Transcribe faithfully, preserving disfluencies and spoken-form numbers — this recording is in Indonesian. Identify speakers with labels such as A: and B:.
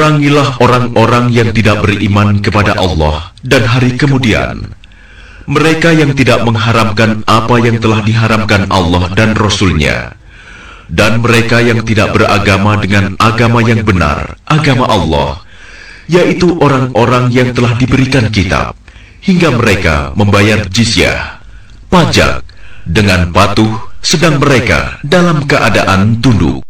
A: Perangilah orang-orang yang tidak beriman kepada Allah dan hari kemudian, mereka yang tidak mengharamkan apa yang telah diharamkan Allah dan Rasul-Nya, dan mereka yang tidak beragama dengan agama yang benar, agama Allah, yaitu orang-orang yang telah diberikan kitab, hingga mereka membayar jizyah, pajak, dengan patuh, sedang mereka dalam keadaan tunduk.